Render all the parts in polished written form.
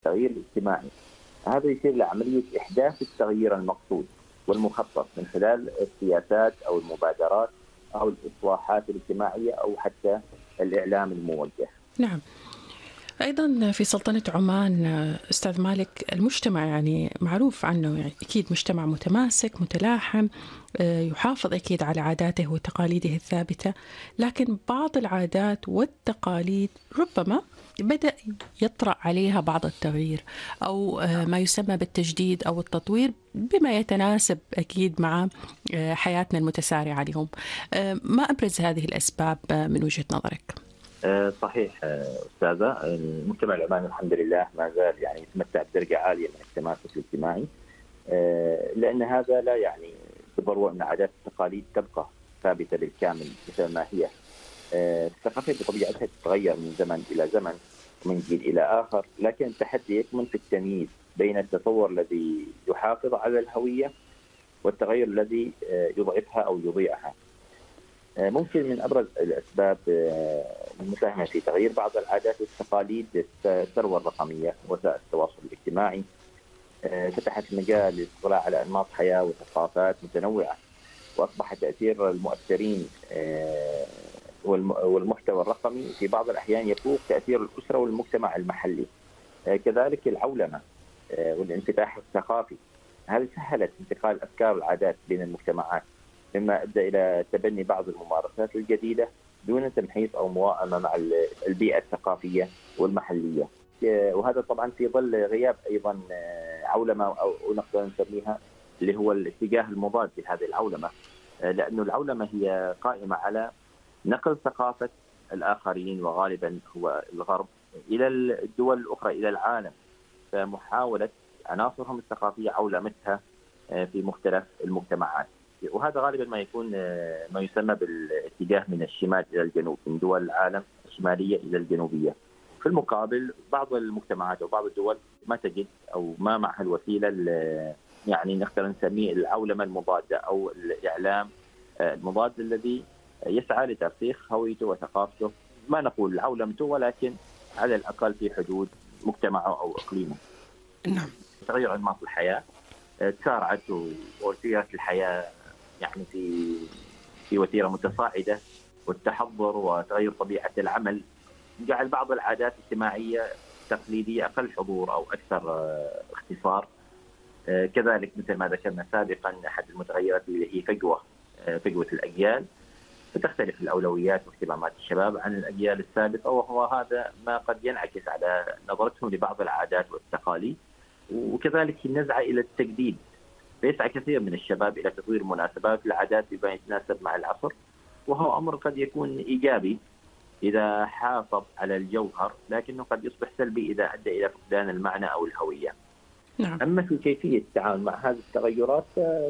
التغيير الاجتماعي. هذا يصير لعملية إحداث التغيير المقصود والمخطط من خلال السياسات أو المبادرات أو الإصلاحات الاجتماعية أو حتى الإعلام الموجه. نعم. أيضا في سلطنة عمان أستاذ مالك، المجتمع يعني معروف عنه يعني أكيد مجتمع متماسك متلاحم، يحافظ أكيد على عاداته وتقاليده الثابتة، لكن بعض العادات والتقاليد ربما بدأ يطرأ عليها بعض التغيير أو ما يسمى بالتجديد أو التطوير بما يتناسب أكيد مع حياتنا المتسارعة اليوم. ما أبرز هذه الأسباب من وجهة نظرك؟ صحيح أستاذة، المجتمع العماني الحمد لله ما زال يعني يتمتع بدرجة عالية من التماسك الاجتماعي، لأن هذا لا يعني بالضرورة أن عادات التقاليد تبقى ثابتة بالكامل مثل ما هي. الثقافة بطبيعتها تتغير من زمن إلى زمن ومن جيل إلى آخر، لكن التحدي يكمن في التمييز بين التطور الذي يحافظ على الهوية والتغير الذي يضعفها أو يضيعها. ممكن من أبرز الأسباب المساهمة في تغيير بعض العادات والتقاليد الثروة الرقمية. وسائل التواصل الاجتماعي فتحت مجال للاطلاع على أنماط حياة وثقافات متنوعة، وأصبح تأثير المؤثرين والمحتوى الرقمي في بعض الأحيان يفوق تأثير الأسرة والمجتمع المحلي. كذلك العولمة والانفتاح الثقافي، هذه سهلت انتقال الأفكار والعادات بين المجتمعات، مما أدى إلى تبني بعض الممارسات الجديدة دون تمحيص أو موائمة مع البيئة الثقافية والمحلية. وهذا طبعا في ظل غياب أيضا عولمة أو نقدر نسميها اللي هو الاتجاه المضاد لهذه العولمة، لأن العولمة هي قائمة على نقل ثقافة الآخرين وغالبا هو الغرب إلى الدول الأخرى إلى العالم، فمحاولة عناصرهم الثقافية عولمتها في مختلف المجتمعات. وهذا غالبا ما يكون ما يسمى بالاتجاه من الشمال الى الجنوب، من دول العالم الشماليه الى الجنوبيه. في المقابل بعض المجتمعات او بعض الدول ما تجد او ما معها الوسيله يعني نقدر نسميه العولمه المضاده او الاعلام المضاد الذي يسعى لترسيخ هويته وثقافته، ما نقول عولمته ولكن على الاقل في حدود مجتمعه او اقليمه. نعم. تغير انماط الحياه تسارعت وسيله الحياه يعني في وتيره متصاعده، والتحضر وتغير طبيعه العمل جعل بعض العادات الاجتماعيه التقليديه اقل حضور او اكثر اختصار. كذلك مثل ما ذكرنا سابقا احد المتغيرات اللي هي فجوه الاجيال، فتختلف الاولويات واهتمامات الشباب عن الاجيال السابقه، وهو هذا ما قد ينعكس على نظرتهم لبعض العادات والتقاليد. وكذلك النزعه الى التجديد، فيسعى كثير من الشباب إلى تطوير مناسبات العادات بما يتناسب مع العصر، وهو أمر قد يكون إيجابي إذا حافظ على الجوهر، لكنه قد يصبح سلبي إذا أدى إلى فقدان المعنى أو الهوية. نعم. أما في كيفية التعامل مع هذه التغيرات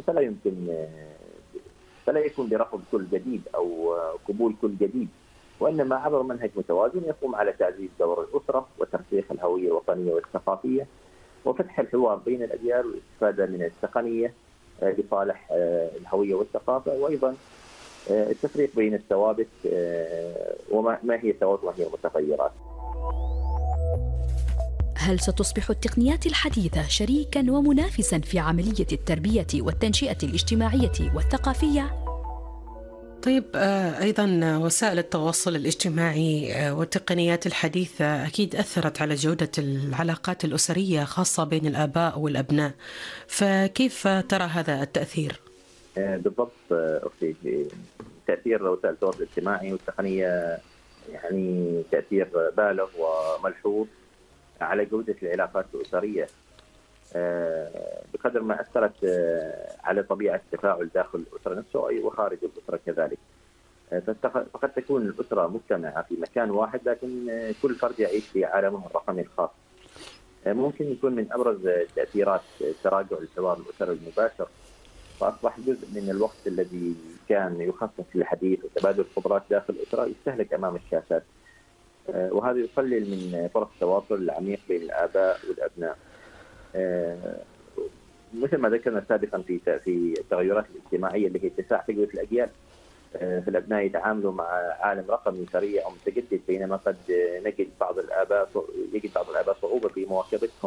فلا يكون برفض كل جديد أو قبول كل جديد، وإنما عبر منهج متوازن يقوم على تعزيز دور الأسرة وترسيخ الهوية الوطنية والثقافية، وفتح الحوار بين الأجيال والاستفادة من التقنية لصالح الهوية والثقافة، وأيضا التفريق بين الثوابت وما هي الثوابت وما هي المتغيرات. هل ستصبح التقنيات الحديثة شريكاً ومنافساً في عملية التربية والتنشئة الاجتماعية والثقافية؟ طيب، أيضا وسائل التواصل الاجتماعي والتقنيات الحديثة أكيد أثرت على جودة العلاقات الأسرية خاصة بين الآباء والأبناء، فكيف ترى هذا التأثير؟ بالضبط أختي، تأثير وسائل التواصل الاجتماعي والتقنية يعني تأثير بالغ وملحوظ على جودة العلاقات الأسرية، بقدر ما أثرت على طبيعة التفاعل داخل الأسرة نفسه وخارج الأسرة كذلك. فقد تكون الأسرة مجتمعة في مكان واحد، لكن كل فرد يعيش في عالمه الرقمي الخاص. ممكن يكون من أبرز التأثيرات تراجع الحوار الأسري المباشر، فأصبح جزء من الوقت الذي كان يخصص للحديث وتبادل الخبرات داخل الأسرة يستهلك أمام الشاشات، وهذا يقلل من فرص التواصل العميق بين الآباء والأبناء. مثل ما ذكرنا سابقا في التغيرات الاجتماعية اللي هي اتساع فجوة الأجيال، فالأبناء يتعاملوا مع عالم رقمي سريع ومتجدد، بينما قد يجد بعض الآباء صعوبة في مواكبتهم